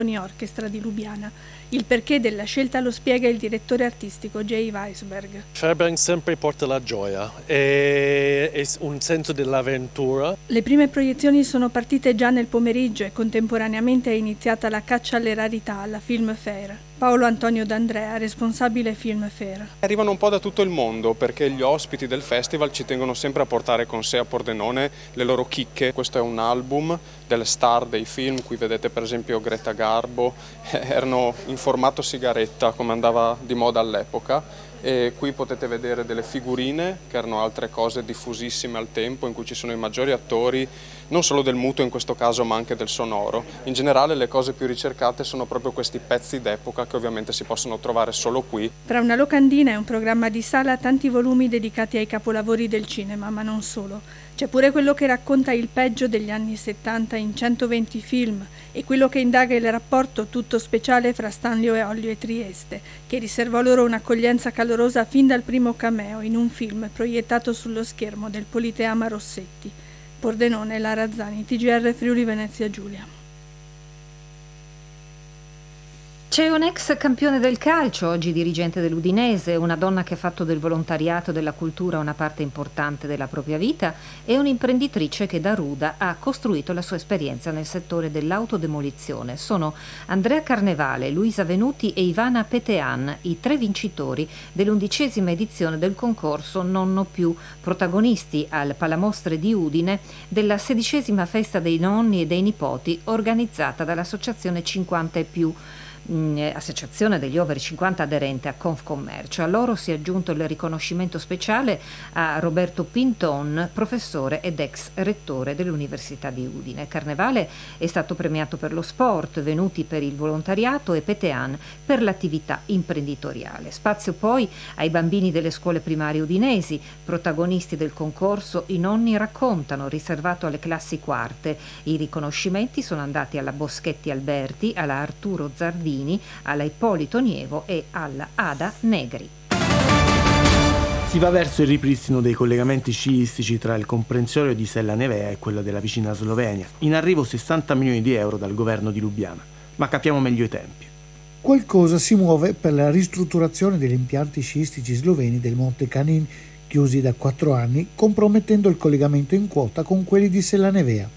Orchestra di Lubiana. Il perché della scelta lo spiega il direttore artistico Jay Weisberg. Fairbanks sempre porta la gioia e un senso dell'avventura. Le prime proiezioni sono partite già nel pomeriggio e contemporaneamente è iniziata la caccia alle rarità alla Film Fair. Paolo Antonio D'Andrea, responsabile Film Fair. Arrivano un po' da tutto il mondo perché gli ospiti del festival ci tengono sempre a portare con sé a Pordenone le loro chicche. Questo è un album delle star dei film, qui vedete per esempio Greta Garbo, erano in formato sigaretta come andava di moda all'epoca. E qui potete vedere delle figurine che erano altre cose diffusissime al tempo, in cui ci sono i maggiori attori non solo del muto in questo caso ma anche del sonoro. In generale le cose più ricercate sono proprio questi pezzi d'epoca che ovviamente si possono trovare solo qui. Tra una locandina e un programma di sala tanti volumi dedicati ai capolavori del cinema, ma non solo. C'è pure quello che racconta il peggio degli anni 70 in 120 film e quello che indaga il rapporto tutto speciale fra Stanlio e Ollio e Trieste, che riservò loro un'accoglienza calorosa fin dal primo cameo in un film proiettato sullo schermo del Politeama Rossetti. Pordenone, Lara Zani, TGR Friuli Venezia Giulia. C'è un ex campione del calcio, oggi dirigente dell'Udinese, una donna che ha fatto del volontariato e della cultura una parte importante della propria vita e un'imprenditrice che da ruda ha costruito la sua esperienza nel settore dell'autodemolizione. Sono Andrea Carnevale, Luisa Venuti e Ivana Petean, i 3 vincitori dell'11ª edizione del concorso Nonno Più, protagonisti al Palamostre di Udine della 16ª festa dei nonni e dei nipoti organizzata dall'associazione 50 e più, associazione degli over 50 aderente a Confcommercio. A loro si è aggiunto il riconoscimento speciale a Roberto Pinton, professore ed ex rettore dell'Università di Udine. Carnevale è stato premiato per lo sport, Venuti per il volontariato e Petean per l'attività imprenditoriale. Spazio poi ai bambini delle scuole primarie udinesi, protagonisti del concorso I nonni raccontano, riservato alle classi quarte. I riconoscimenti sono andati alla Boschetti Alberti, alla Arturo Zardini, alla Ippolito Nievo e alla Ada Negri. Si va verso il ripristino dei collegamenti sciistici tra il comprensorio di Sella Nevea e quello della vicina Slovenia. In arrivo 60 milioni di euro dal governo di Lubiana. Ma capiamo meglio i tempi. Qualcosa si muove per la ristrutturazione degli impianti sciistici sloveni del Monte Canin, chiusi da 4 anni, compromettendo il collegamento in quota con quelli di Sella Nevea.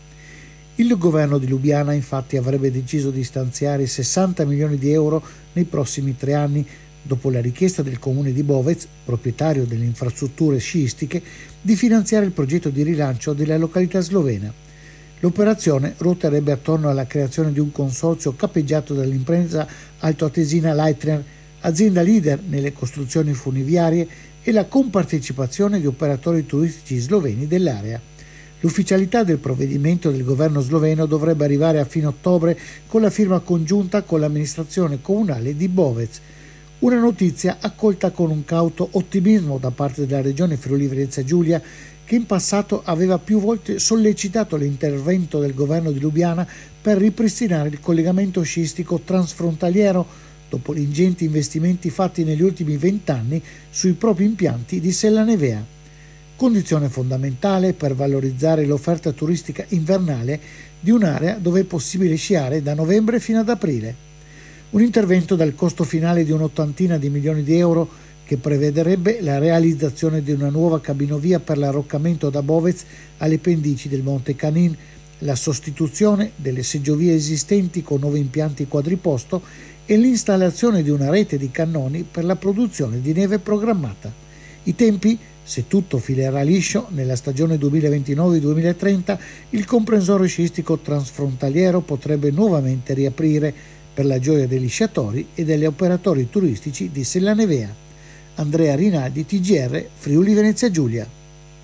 Il governo di Lubiana infatti avrebbe deciso di stanziare 60 milioni di euro nei prossimi 3 anni, dopo la richiesta del comune di Bovec, proprietario delle infrastrutture sciistiche, di finanziare il progetto di rilancio della località slovena. L'operazione ruoterebbe attorno alla creazione di un consorzio capeggiato dall'impresa altoatesina Leitner, azienda leader nelle costruzioni funiviarie, e la compartecipazione di operatori turistici sloveni dell'area. L'ufficialità del provvedimento del governo sloveno dovrebbe arrivare a fine ottobre con la firma congiunta con l'amministrazione comunale di Bovec. Una notizia accolta con un cauto ottimismo da parte della regione Friuli Venezia Giulia, che in passato aveva più volte sollecitato l'intervento del governo di Lubiana per ripristinare il collegamento sciistico transfrontaliero dopo gli ingenti investimenti fatti negli ultimi 20 anni sui propri impianti di Sella Nevea. Condizione fondamentale per valorizzare l'offerta turistica invernale di un'area dove è possibile sciare da novembre fino ad aprile. Un intervento dal costo finale di un'ottantina di milioni di euro che prevederebbe la realizzazione di una nuova cabinovia per l'arroccamento da Bovec alle pendici del Monte Canin, la sostituzione delle seggiovie esistenti con nuovi impianti quadriposto e l'installazione di una rete di cannoni per la produzione di neve programmata. I tempi? Se tutto filerà liscio, nella stagione 2029-2030 il comprensorio sciistico transfrontaliero potrebbe nuovamente riaprire per la gioia degli sciatori e degli operatori turistici di Sella Nevea. Andrea Rinaldi, TGR, Friuli Venezia Giulia.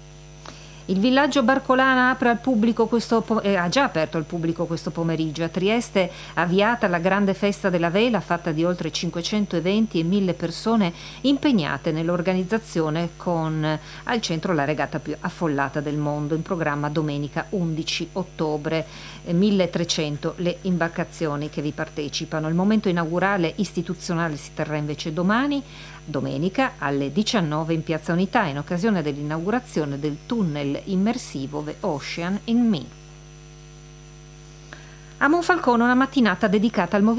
Il villaggio Barcolana apre al pubblico ha già aperto al pubblico questo pomeriggio. A Trieste avviata la grande festa della vela, fatta di oltre 500 eventi e 1000 persone impegnate nell'organizzazione, con al centro la regata più affollata del mondo, in programma domenica 11 ottobre. 1300 le imbarcazioni che vi partecipano. Il momento inaugurale istituzionale si terrà invece domenica alle 19 in Piazza Unità, in occasione dell'inaugurazione del tunnel immersivo The Ocean in Me. A Monfalcone una mattinata dedicata al movimento